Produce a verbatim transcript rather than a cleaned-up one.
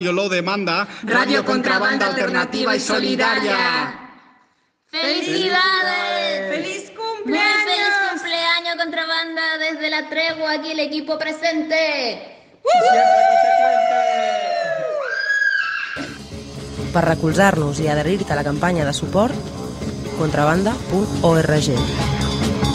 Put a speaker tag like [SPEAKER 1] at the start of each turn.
[SPEAKER 1] lo demanda.
[SPEAKER 2] Radio Contrabanda Alternativa y Solidaria.
[SPEAKER 3] ¡Felicidades!
[SPEAKER 2] ¡Feliz cumpleaños!
[SPEAKER 3] Muy feliz cumpleaños, Contrabanda, desde la tregua, aquí el equipo presente.
[SPEAKER 4] Per recolzar-nos i adherir-te a la campanya de suport, contrabanda punt org.